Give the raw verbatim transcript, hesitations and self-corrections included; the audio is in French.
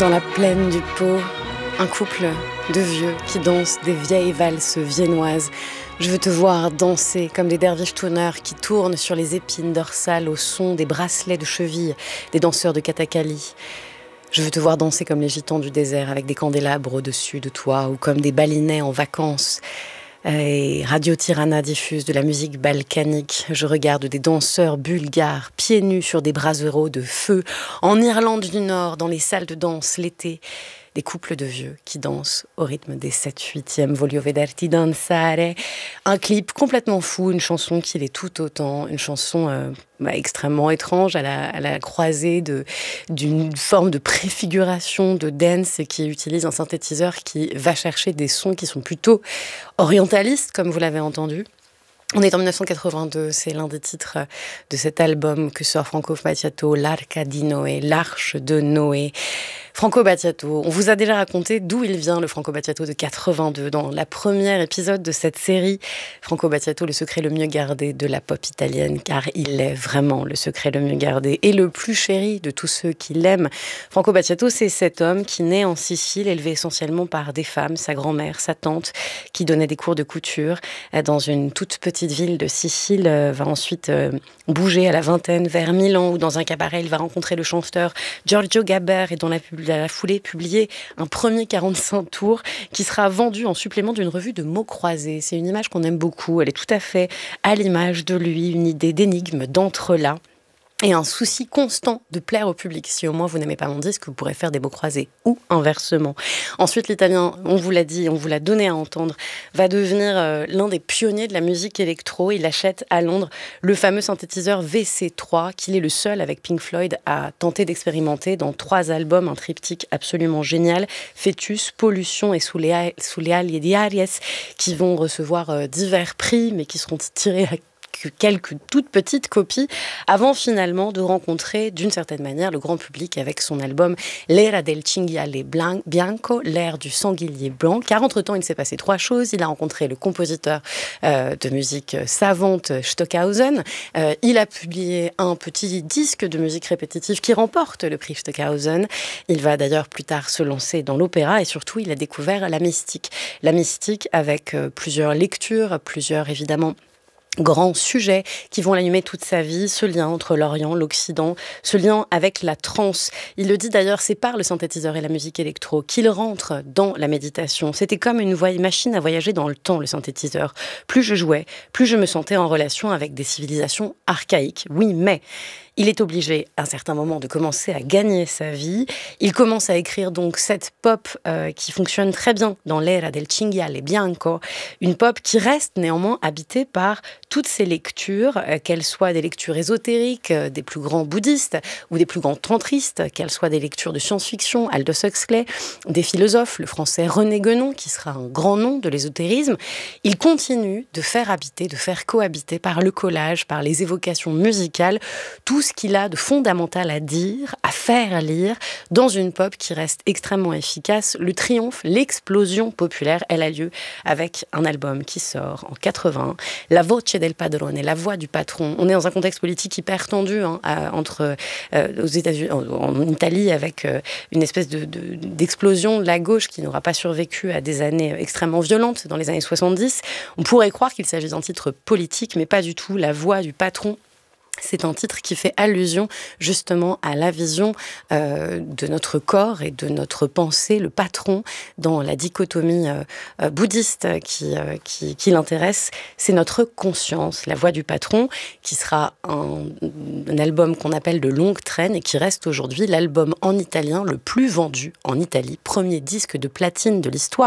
Dans la plaine du Pô, un couple de vieux qui dansent des vieilles valses viennoises. Je veux te voir danser comme des derviches tourneurs qui tournent sur les épines dorsales au son des bracelets de cheville des danseurs de Kathakali. Je veux te voir danser comme les gitans du désert avec des candélabres au-dessus de toi ou comme des balinais en vacances. Et Radio Tirana diffuse de la musique balkanique. Je regarde des danseurs bulgares pieds nus sur des braseros de feu en Irlande du Nord, dans les salles de danse l'été. Des couples de vieux qui dansent au rythme des sept huitième Voglio vederti danzare. Un clip complètement fou, une chanson qui l'est tout autant, une chanson euh, bah, extrêmement étrange à la, à la croisée de, d'une forme de préfiguration de dance qui utilise un synthétiseur qui va chercher des sons qui sont plutôt orientalistes, comme vous l'avez entendu. On est en dix-neuf cent quatre-vingt-deux, c'est l'un des titres de cet album que sort Franco Battiato, L'Arca di Noé, l'Arche de Noé. Franco Battiato, on vous a déjà raconté d'où il vient, le Franco Battiato de quatre-vingt-deux, dans la première épisode de cette série. Franco Battiato, le secret le mieux gardé de la pop italienne, car il est vraiment le secret le mieux gardé et le plus chéri de tous ceux qui l'aiment. Franco Battiato, c'est cet homme qui naît en Sicile, élevé essentiellement par des femmes, sa grand-mère, sa tante, qui donnait des cours de couture dans une toute petite ville de Sicile, va ensuite bouger à la vingtaine vers Milan, où dans un cabaret, il va rencontrer le chanteur Giorgio Gaber et dont la pub à la foulée publié un premier quarante-cinq tours qui sera vendu en supplément d'une revue de mots croisés. C'est une image qu'on aime beaucoup, elle est tout à fait à l'image de lui, une idée d'énigme, d'entrelacs. Et un souci constant de plaire au public. Si au moins vous n'aimez pas mon disque, vous pourrez faire des mots croisés. Ou inversement. Ensuite, l'italien, on vous l'a dit, on vous l'a donné à entendre, va devenir euh, l'un des pionniers de la musique électro. Il achète à Londres le fameux synthétiseur V C trois, qu'il est le seul avec Pink Floyd à tenter d'expérimenter dans trois albums, un triptyque absolument génial, Fœtus, Pollution et Sulle ali di Aries, qui vont recevoir euh, divers prix, mais qui seront tirés à quelques toutes petites copies avant finalement de rencontrer d'une certaine manière le grand public avec son album L'era del cinghiale bianco, l'ère du sanglier blanc, car entre-temps il s'est passé trois choses. Il a rencontré le compositeur euh, de musique savante Stockhausen, euh, il a publié un petit disque de musique répétitive qui remporte le prix Stockhausen. Il va d'ailleurs plus tard se lancer dans l'opéra et surtout il a découvert la mystique. La mystique avec euh, plusieurs lectures, plusieurs évidemment grands sujets qui vont l'animer toute sa vie, ce lien entre l'Orient, l'Occident, ce lien avec la trance. Il le dit d'ailleurs, c'est par le synthétiseur et la musique électro qu'il rentre dans la méditation. C'était comme une voie- machine à voyager dans le temps, le synthétiseur. Plus je jouais, plus je me sentais en relation avec des civilisations archaïques. Oui, mais il est obligé, à un certain moment, de commencer à gagner sa vie. Il commence à écrire donc cette pop euh, qui fonctionne très bien dans l'era del cinghiale bianco, une pop qui reste néanmoins habitée par toutes ces lectures, euh, qu'elles soient des lectures ésotériques, euh, des plus grands bouddhistes ou des plus grands tantristes, qu'elles soient des lectures de science-fiction, Aldous Huxley, des philosophes, le français René Guénon, qui sera un grand nom de l'ésotérisme. Il continue de faire habiter, de faire cohabiter par le collage, par les évocations musicales, tout ce qu'il a de fondamental à dire, à faire lire, dans une pop qui reste extrêmement efficace. Le triomphe, l'explosion populaire, elle a lieu avec un album qui sort en quatre-vingts, La Voce del Padrone, La Voix du Patron. On est dans un contexte politique hyper tendu hein, à, entre euh, aux États-Unis, en, en Italie, avec euh, une espèce de, de, d'explosion de la gauche qui n'aura pas survécu à des années extrêmement violentes dans les années soixante-dix. On pourrait croire qu'il s'agit d'un titre politique, mais pas du tout. La Voix du Patron, c'est un titre qui fait allusion justement à la vision euh, de notre corps et de notre pensée, le patron dans la dichotomie euh, bouddhiste qui, euh, qui, qui l'intéresse, c'est notre conscience. La Voix du Patron, qui sera un, un album qu'on appelle de longue traîne et qui reste aujourd'hui l'album en italien le plus vendu en Italie, premier disque de platine de l'histoire.